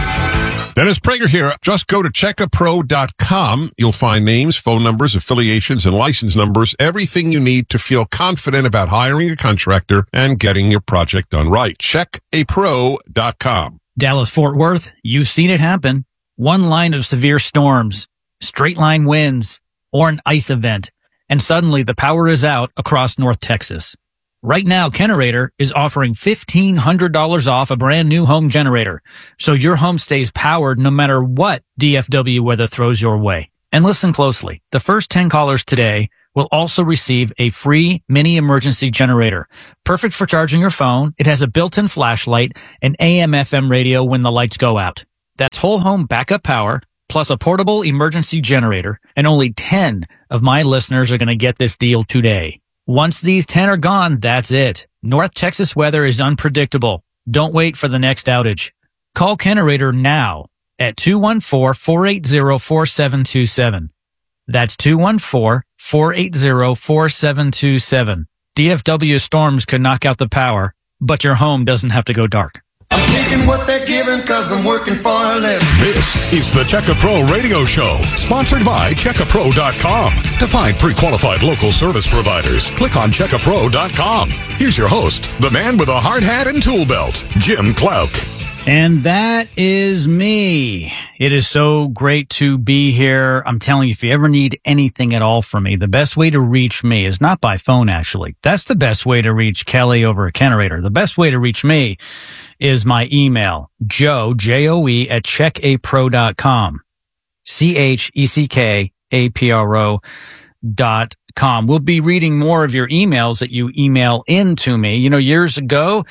Dennis Prager here. Just go to checka pro dot com. You'll find names, phone numbers, affiliations, and license numbers, everything you need to feel confident about hiring a contractor and getting your project done right. check a pro dot com. Dallas, Fort Worth, you've seen it happen. One line of severe storms, straight line winds, or an ice event, and suddenly the power is out across North Texas. Right now, Kenerator is offering fifteen hundred dollars off a brand new home generator, so your home stays powered no matter what D F W weather throws your way. And listen closely. The first ten callers today will also receive a free mini emergency generator. Perfect for charging your phone. It has a built-in flashlight and A M F M radio when the lights go out. That's whole home backup power plus a portable emergency generator, and only ten of my listeners are going to get this deal today. Once these ten are gone, that's it. North Texas weather is unpredictable. Don't wait for the next outage. Call Kenerator now at two one four, four eight zero, four seven two seven. That's two one four, four eight zero, four seven two seven. D F W storms could knock out the power, but your home doesn't have to go dark. I'm taking what they're giving cause I'm working for a living. This is the Checka Pro Radio Show, sponsored by checka pro dot com. To find pre-qualified local service providers, click on checka pro dot com. Here's your host, the man with a hard hat and tool belt, Jim Clouk. And that is me. It is so great to be here. I'm telling you, if you ever need anything at all from me, the best way to reach me is not by phone, actually. That's the best way to reach Kelly over at Kenerator. The best way to reach me is my email, Joe, J O E, at check a pro dot com. C H E C K A P R O dot com. We'll be reading more of your emails that you email in to me. You know, years ago,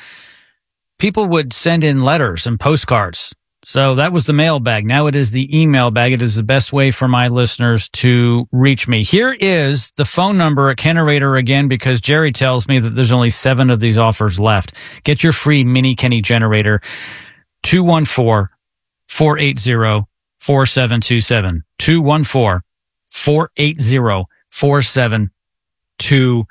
people would send in letters and postcards. So that was the mailbag. Now it is the email bag. It is the best way for my listeners to reach me. Here is the phone number at Kenerator again, because Jerry tells me that there's only seven of these offers left. Get your free Mini Kenny generator, two one four, four eight zero, four seven two seven. two one four, four eight zero, four seven two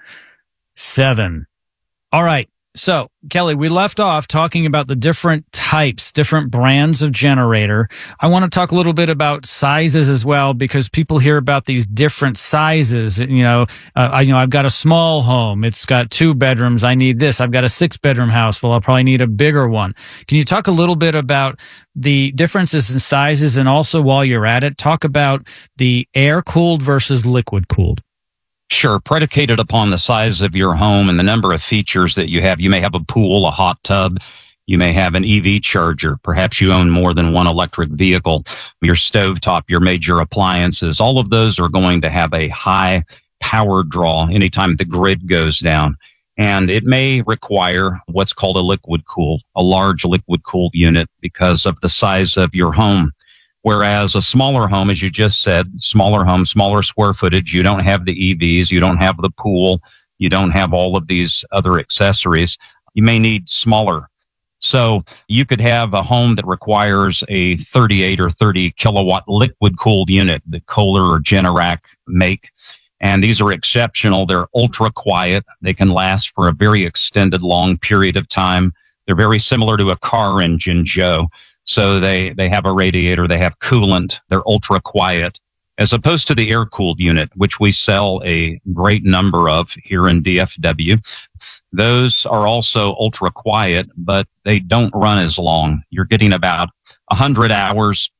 seven. All right. So, Kelly, we left off talking about the different types, different brands of generator. I want to talk a little bit about sizes as well, because people hear about these different sizes. You know, uh, I, you know, I've got a small home. It's got two bedrooms. I need this. I've got a six bedroom house. Well, I'll probably need a bigger one. Can you talk a little bit about the differences in sizes? And also, while you're at it, talk about the air cooled versus liquid cooled. Sure. Predicated upon the size of your home and the number of features that you have. You may have a pool, a hot tub. You may have an E V charger. Perhaps you own more than one electric vehicle. Your stovetop, your major appliances. All of those are going to have a high power draw anytime the grid goes down. And it may require what's called a liquid cool, a large liquid cooled unit because of the size of your home. Whereas a smaller home, as you just said, smaller home, smaller square footage, you don't have the E Vs, you don't have the pool, you don't have all of these other accessories. You may need smaller. So you could have a home that requires a thirty-eight or thirty kilowatt liquid cooled unit that Kohler or Generac make. And these are exceptional. They're ultra quiet. They can last for a very extended, long period of time. They're very similar to a car engine, Joe. So they, they have a radiator, they have coolant, they're ultra quiet, as opposed to the air-cooled unit, which we sell a great number of here in D F W. Those are also ultra quiet, but they don't run as long. You're getting about one hundred hours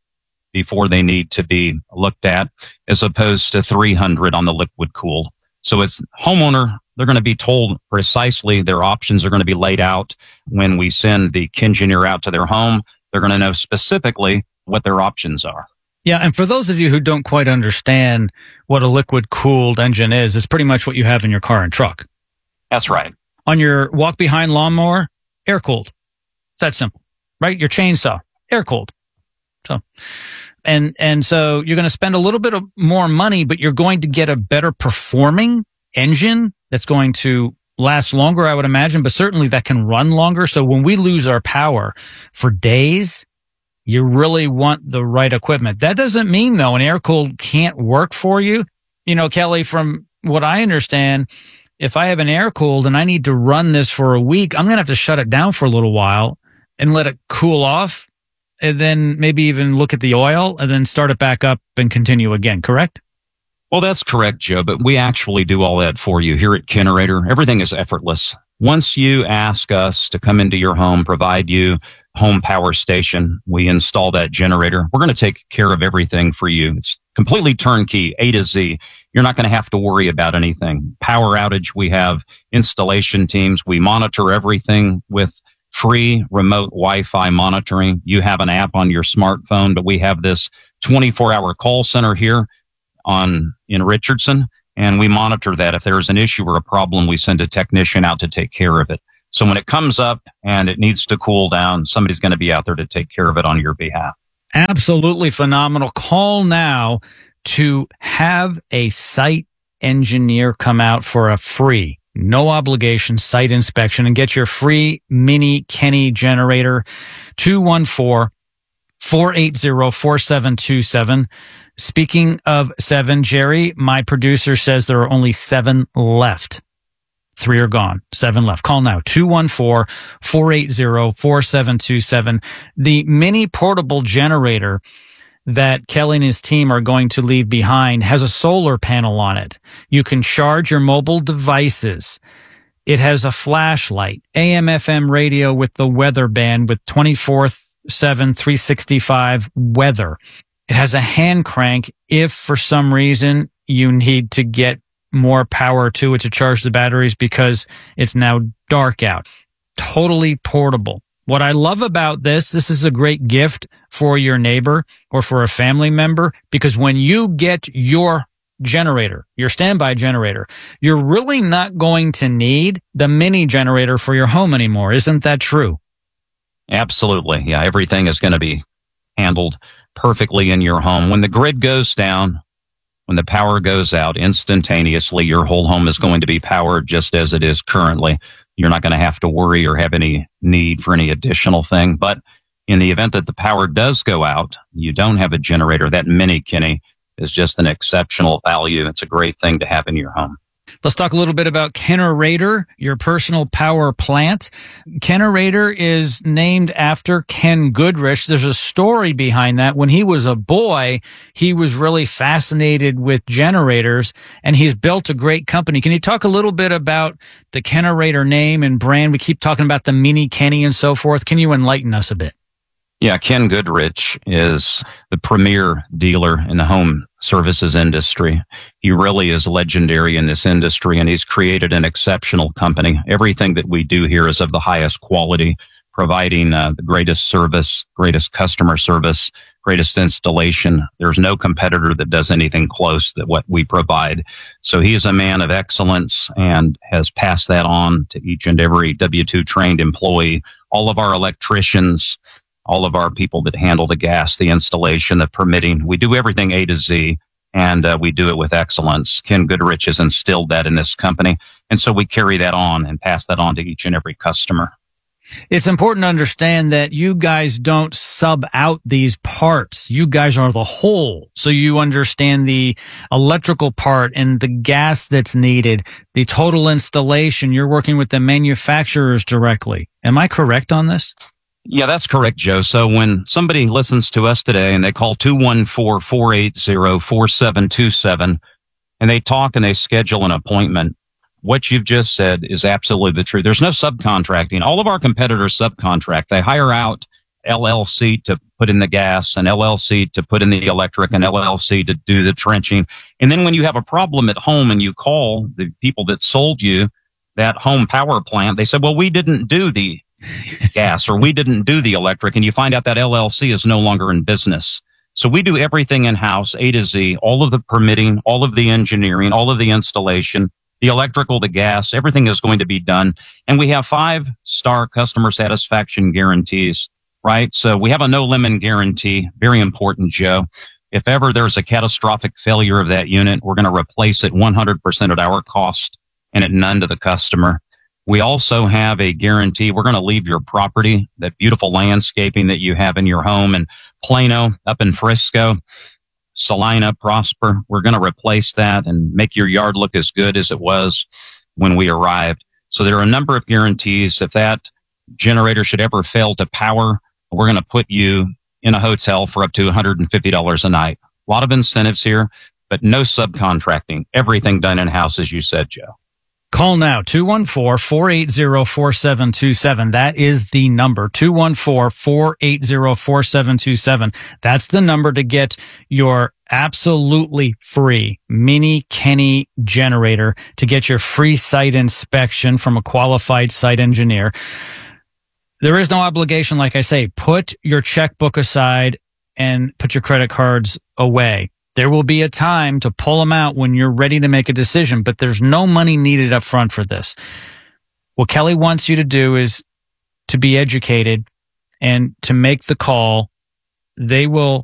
before they need to be looked at, as opposed to three hundred on the liquid cooled. So it's homeowner, they're going to be told precisely their options are going to be laid out when we send the Kingineer out to their home. They're going to know specifically what their options are. Yeah, and for those of you who don't quite understand what a liquid-cooled engine is, it's pretty much what you have in your car and truck. That's right. On your walk-behind lawnmower, air-cooled. It's that simple, right? Your chainsaw, air-cooled. So, and and so you're going to spend a little bit of more money, but you're going to get a better performing engine that's going to last longer, I would imagine, but certainly that can run longer. So when we lose our power for days, you really want the right equipment. That doesn't mean, though, an air-cooled can't work for you. You know, Kelly, from what I understand, if I have an air-cooled and I need to run this for a week, I'm going to have to shut it down for a little while and let it cool off, and then maybe even look at the oil and then start it back up and continue again, correct? Well, that's correct, Joe, but we actually do all that for you here at Kinnerator. Everything is effortless. Once you ask us to come into your home, provide you home power station, we install that generator. We're going to take care of everything for you. It's completely turnkey, A to Z. You're not going to have to worry about anything. Power outage, we have installation teams. We monitor everything with free remote Wi-Fi monitoring. You have an app on your smartphone, but we have this twenty-four hour call center here on in Richardson, and we monitor that. If there's an issue or a problem, we send a technician out to take care of it. So when it comes up and it needs to cool down, somebody's going to be out there to take care of it on your behalf. Absolutely phenomenal. Call now to have a site engineer come out for a free, no obligation site inspection and get your free mini Kenny generator. Two one four, four eight zero, four seven two seven. Speaking of seven, Jerry, my producer says there are only seven left. Three are gone. Seven left. Call now. two one four, four eight zero, four seven two seven. The mini portable generator that Kelly and his team are going to leave behind has a solar panel on it. You can charge your mobile devices. It has a flashlight, A M F M radio with the weather band with twenty-four seven, three sixty-five weather. It has a hand crank if for some reason you need to get more power to it to charge the batteries because it's now dark out. Totally portable. What I love about this, this is a great gift for your neighbor or for a family member, because when you get your generator, your standby generator, you're really not going to need the mini generator for your home anymore. Isn't that true? Absolutely. Yeah, everything is going to be handled perfectly in your home. When the grid goes down, when the power goes out instantaneously, your whole home is going to be powered just as it is currently. You're not going to have to worry or have any need for any additional thing. But in the event that the power does go out, you don't have a generator, that mini Kenny is just an exceptional value. It's a great thing to have in your home. Let's talk a little bit about Kinnerator, your personal power plant. Kinnerator is named after Ken Goodrich. There's a story behind that. When he was a boy, he was really fascinated with generators, and he's built a great company. Can you talk a little bit about the Kinnerator name and brand? We keep talking about the Mini Kenny and so forth. Can you enlighten us a bit? Yeah, Ken Goodrich is the premier dealer in the home services industry. He really is legendary in this industry, and he's created an exceptional company. Everything that we do here is of the highest quality, providing uh, the greatest service, greatest customer service, greatest installation. There's no competitor that does anything close to what we provide. So he is a man of excellence and has passed that on to each and every W two trained employee, all of our electricians, all of our people that handle the gas, the installation, the permitting. We do everything A to Z, and uh, we do it with excellence. Ken Goodrich has instilled that in this company, and so we carry that on and pass that on to each and every customer. It's important to understand that you guys don't sub out these parts. You guys are the whole. So you understand the electrical part and the gas that's needed, the total installation. You're working with the manufacturers directly. Am I correct on this? Yeah, that's correct, Joe. So when somebody listens to us today and they call two one four, four eight zero, four seven two seven and they talk and they schedule an appointment, what you've just said is absolutely the truth. There's no subcontracting. All of our competitors subcontract. They hire out L L C to put in the gas, an L L C to put in the electric, an L L C to do the trenching. And then when you have a problem at home and you call the people that sold you that home power plant, they said, well, we didn't do the gas or we didn't do the electric. And you find out that L L C is no longer in business. So we do everything in-house, A to Z, all of the permitting, all of the engineering, all of the installation, the electrical, the gas, everything is going to be done. And we have five-star customer satisfaction guarantees, right? So we have a no-limit guarantee. Very important, Joe. If ever there's a catastrophic failure of that unit, we're going to replace it one hundred percent at our cost and at none to the customer. We also have a guarantee. We're going to leave your property, that beautiful landscaping that you have in your home in Plano, up in Frisco, Salina, Prosper. We're going to replace that and make your yard look as good as it was when we arrived. So there are a number of guarantees. If that generator should ever fail to power, we're going to put you in a hotel for up to one hundred fifty dollars a night. A lot of incentives here, but no subcontracting. Everything done in-house, as you said, Joe. Call now, two one four, four eight zero, four seven two seven. That is the number, two one four, four eight zero, four seven two seven. That's the number to get your absolutely free Mini Kenny generator, to get your free site inspection from a qualified site engineer. There is no obligation, like I say. Put your checkbook aside and put your credit cards away. There will be a time to pull them out when you're ready to make a decision, but there's no money needed up front for this. What Kelly wants you to do is to be educated and to make the call. They will